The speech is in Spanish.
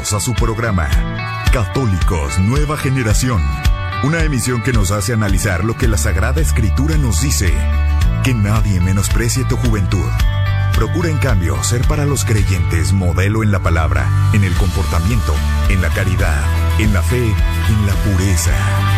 Bienvenidos a su programa Católicos Nueva Generación, una emisión que nos hace analizar lo que la Sagrada Escritura nos dice: que nadie menosprecie tu juventud. Procura en cambio ser para los creyentes modelo en la palabra, en el comportamiento, en la caridad, en la fe, en la pureza.